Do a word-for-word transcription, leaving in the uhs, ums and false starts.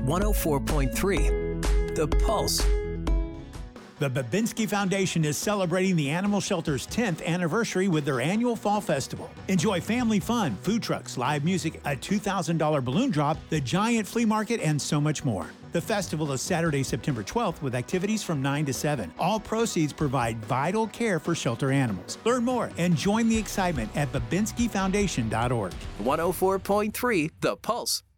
one oh four point three The Pulse. The Babinski Foundation is celebrating the animal shelter's tenth anniversary with their annual Fall Festival. Enjoy family fun, food trucks, live music, a two thousand dollars balloon drop, the giant flea market, and so much more. The festival is Saturday, September twelfth, with activities from nine to seven. All proceeds provide vital care for shelter animals. Learn more and join the excitement at babinski foundation dot org. one oh four point three The Pulse.